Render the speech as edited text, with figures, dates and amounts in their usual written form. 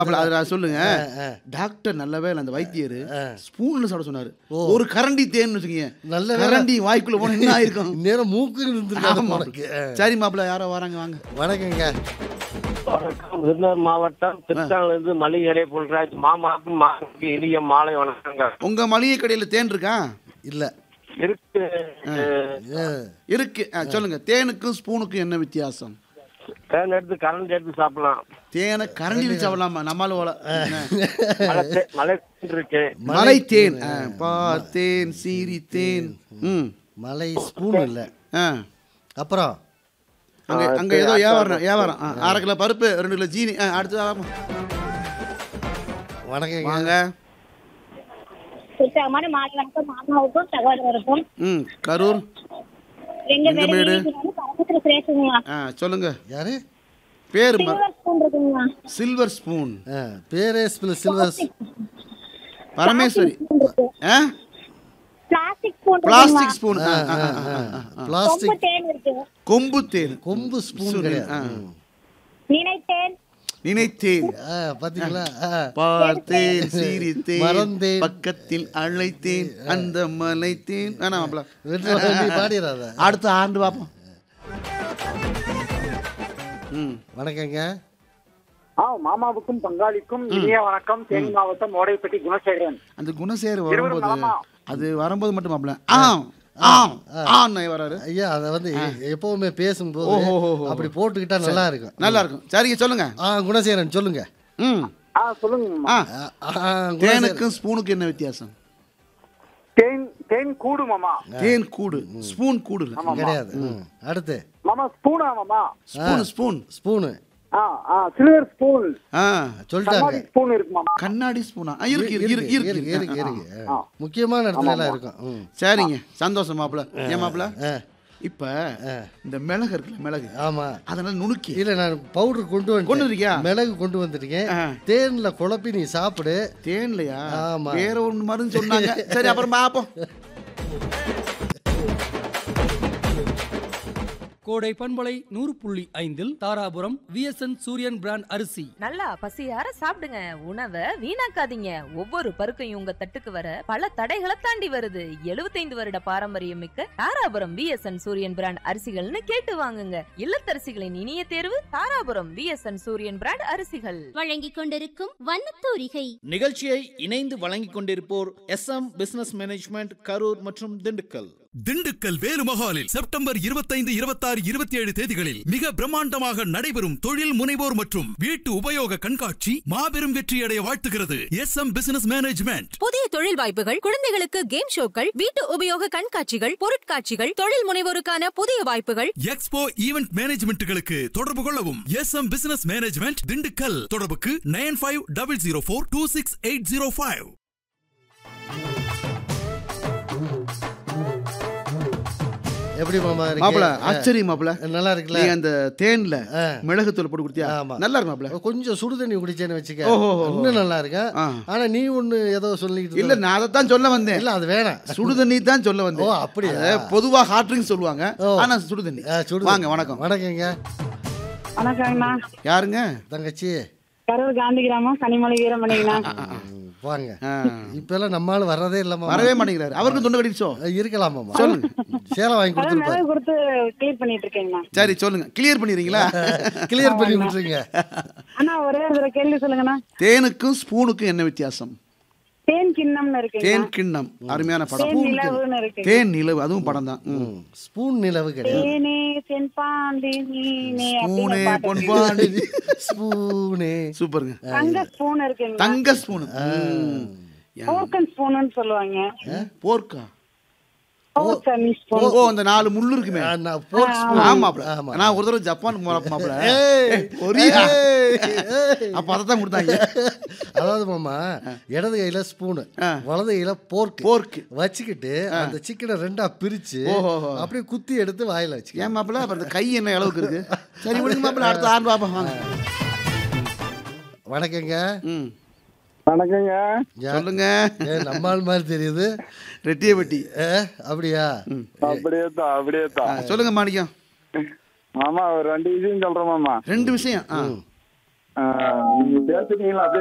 அப்ப சொல்லுங்க. டாக்டர் நல்ல வேளை அந்த வைத்தியர் ஸ்பூன்ல சாப்பிட சொன்னாரு. ஒரு கரண்டி தேன் வச்சுக்கீங்க, நல்ல கரண்டி வாய்க்குள்ள போன என்ன ஆயிருக்கும்? நேரம் மூக்கு இருந்திருக்கு. சரி மாப்பிள்ள, யாரோ வராங்க, வாங்க. வணக்கங்க. வணக்கம். விருதுநகர் மாவட்டம் திருச்சாங்கிலிருந்து மளிகை கடை பொருள்ராஜ். மாமாவுக்கும் மாமாவுக்கு இனிய மாலை வணக்கங்க. உங்க மளிகை கடையில தேன் இருக்கா? இல்ல இருக்கு இருக்கு. சொல்லுங்க, தேனுக்கும் ஸ்பூனுக்கும் என்ன வித்தியாசம்? தேன் எடுத்து கரண்ட் எடுத்து சாப்பிடலாம். தேனை கரண்டில சாப்பிடலாமா? நம்மால மலை இருக்கு, மலை தேன், பார்த்தேன் சீரி தேன். மலை ஸ்பூன் இல்ல. அப்புறம் அங்க ஏதோ வியாபாரம் 1/2 கிலோ பருப்பு, 2 கிலோ ஜீனி. அடுத்து வணக்கம். வாங்க. மாமாவுக்கும் சகோதரருக்கும். கரூர் வீடு. சொல்லுங்க, யாரு பேரு? Silver spoon. பேரே silver Parameswari. Plastic spoon. Plastic கொம்பு தேன். கொம்பு ஸ்பூன் கிடையாது. நினைத்தேன். பாத்தீங்களா? பார்த்தேன் சிரித்தேன், மறந்தேன், பக்கத்தில் அழைத்தேன், அந்த மலைத்தேன். பாடிடாத. அடுத்த ஆண்டு பாப்போம். வணக்கங்க. மாமாவுக்கும் பங்காளிக்கும் இனிய வணக்கம். தேனி மாவட்டம் ஓடைப்பட்டி குணசேகரன். அந்த குணசேகர் வரும்போது, அது வரும்போது மட்டும் மாப்பிள்ள வராரு ஐயா. அதை வந்து எப்பவுமே பேசும்போது அப்படி போட்டுக்கிட்டா நல்லா இருக்கும். நல்லா இருக்கும். சரிங்க, சொல்லுங்க. குணசேகரன் சொல்லுங்க. சொல்லுங்க. தேனுக்கும் ஸ்பூனுக்கும் என்ன வித்தியாசம்? தேன் கூடு மாமா. தேன் கூடு, ஸ்பூன் கூடு கிடையாது. அடுத்து மாமா ஸ்பூனா மாமா? ஸ்பூன் சில்வர் ஸ்பூன் சொல்லிட்டாங்க. ஸ்பூன் இருக்கு மாமா. கண்ணாடி ஸ்பூனா? இருக்கு. முக்கியமான இடத்துல எல்லாம் இருக்கும். சரிங்க, சந்தோஷம் மாப்பிள்ள. ஏன் மாப்பிள்ள, இப்ப இந்த மிளகு இருக்குல்ல, மிளகு. ஆமா, அதனால நுணுக்கி இல்ல, நான் பவுடர் கொண்டு வந்திருக்கியா? மிளகு கொண்டு வந்திருக்கேன். தேன்ல குழப்பி நீ சாப்பிடு. தேன்லையா? ஆமா, வேற ஒன்று மருந்து சொன்னாங்க. சரி, அப்புறம் பாப்போம். கோடை பண்பலை 100.5 தாராபுரம் விஎஸ்என் சூரியன் பிராண்ட் அரிசி. நல்லா பசியார சாப்பிடுங்க, உணவை வீணாக்காதீங்க. ஒவ்வொரு பருக்கையும் உங்க தட்டுக்கு வர பல தடைகளை தாண்டி வருது. 75 வருட பாரம்பரியம் மிக்க தாராபுரம் விஎஸ்என் சூரியன் பிராண்ட் அரிசிகள்னு கேட்டு வாங்குங்க. இல்லத்தரசிகளின் இனிய தேர்வு தாராபுரம் விஎஸ்என் சூரியன் பிராண்ட் அரிசிகள். வழங்கிக் கொண்டிருக்கும் வண்ணத்தூரிகை நிகழ்ச்சியை இணைந்து வழங்கிக் கொண்டிருப்போர் SM பிசினஸ் மேனேஜ்மெண்ட் கரூர் மற்றும் திண்டுக்கல் வேலுமஹாலில் செப்டம்பர் 25, 26, 27 தேதிகளில் மிக பிரம்மாண்டமாக நடைபெறும் தொழில் முனைவோர் மற்றும் வீட்டு உபயோக கண்காட்சி மாபெரும் வெற்றியடைய வாழ்த்துகிறது SM பிசினஸ் மேனேஜ்மெண்ட். புதிய தொழில் வாய்ப்புகள், குழந்தைகளுக்கு கேம் ஷோக்கள், வீட்டு உபயோக கண்காட்சிகள், பொருட்காட்சிகள், தொழில் முனைவோருக்கான புதிய வாய்ப்புகள், எக்ஸ்போ ஈவென்ட் மேனேஜ்மெண்ட்களுக்கு தொடர்பு கொள்ளவும். SM business management Dindigul. தொடர்புக்கு 9500426805. எப்படி மாமா மாப்பிள? ஆச்சரியம் மாப்பிள, நல்லா இருக்குல்ல? நீ அந்த தேன்ல மிளகுத்தூள் போட்டு குடித்தியா? நல்லா இருக்கு மாப்பிள. கொஞ்சம் சுடு தண்ணி குடிச்சேன்னு வச்சுக்க, இன்னும் நல்லா இருக்கு. ஆனா நீ ஒண்ணு ஏதோ சொல்லிட்டு இல்ல, நான் அதை தான் சொல்ல வந்தேன். இல்ல, அது வேணாம், சுடு தண்ணி தான் சொல்ல வந்தேன். ஓ, அப்படியா? பொதுவா ஹாட் ட்ரிங்க்ஸ் சொல்லுவாங்க, ஆனா சுடு தண்ணி. வாங்க. வணக்கம். வணக்கங்க. வணக்கங்கண்ணா. யாருங்க? தங்கச்சி. கரூர் காந்தி கிராமம் கனிமொழி வீரமணிங்கண்ணா. வாங்க. இப்ப எல்லாம் நம்மால வர்றதே இல்லமா, வரவே மாட்டேங்கிறாரு. அவருக்கு தொண்டை கடிச்சோ? இருக்கலாம் மாமா. சொல்லுங்க. சேலை வாங்கி கொடுத்துருப்பாரு. கொடுத்து கிளியர் பண்ணிட்டு இருக்கேங்கண்ணா. சரி, சொல்லுங்க. கிளியர் பண்ணிடுறீங்களா? கிளியர் பண்ணி விட்டுருங்க. அண்ணா, ஒரே ஒரு கேள்வி சொல்லுங்கண்ணா. தேனுக்கும் ஸ்பூனுக்கும் என்ன வித்தியாசம்? தேன் கிண்ணம் இருக்கு. தேன் கிண்ணம் அருமையான படம். தேன் நிலவு, அதுவும் படம் தான். ஸ்பூன் நிலவு கிடையாது. தேனே தென்பாண்டி நீனே ஸ்பூனே பொன்பாண்டி ஸ்பூனே. சூப்பருங்க. தங்க ஸ்பூன் இருக்குங்க. தங்க ஸ்பூன். போர்க்கன் ஸ்பூன்னு சொல்லுவாங்க. போர்க்கா? ஓ, அந்த 4 முள்ளு இருக்குமே. நான் ஒரு தடவை ஜப்பானுக்கு மாப்பிள, அப்ப அதான் கொடுத்தாங்க. அதாவது மாமா, இடது கையில ஸ்பூனு, வலது கையில போர்க்கு வச்சுக்கிட்டு அந்த சிக்கனை 2ஆ பிரிச்சு அப்படியே குத்தி எடுத்து வாயில வச்சு. ஏன் மாப்பிள, அந்த கை என்ன அளவுக்கு இருக்கு? சரி விடுங்க மாப்பிள, அடுத்த ஆறு பாப்பா. வணக்கங்க. வணக்கங்க. சொல்லுங்க. நம்மால் மாதிரி தெரியுது. ரெட்டியப்பட்டி. அப்படியா? அப்படியே தான். சொல்லுங்க மாணிக்கம். மாமா, ஒரு 2 விஷயம் சொல்றேன் மாமா. 2 விஷயம்? நீங்க பேசுறீங்களா அப்படியே